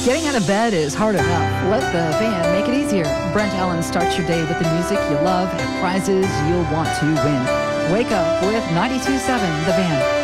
Getting out of bed is hard enough. Let the van make it easier. Brent Allen starts your day with the music you love and prizes you'll want to win. Wake up with 92.7 The Van.